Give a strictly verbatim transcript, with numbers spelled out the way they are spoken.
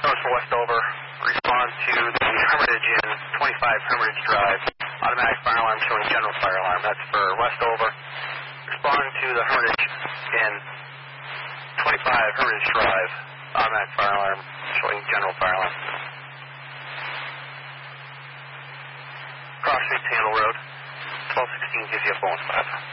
North for Westover. Respond to the Hermitage in twenty-five Hermitage Drive. Automatic fire alarm showing general fire alarm. That's for Westover. Respond to the Hermitage in twenty-five Hermitage Drive. Automatic fire alarm showing general fire alarm. Cross Street, Handle Road. twelve sixteen gives you a bonus five.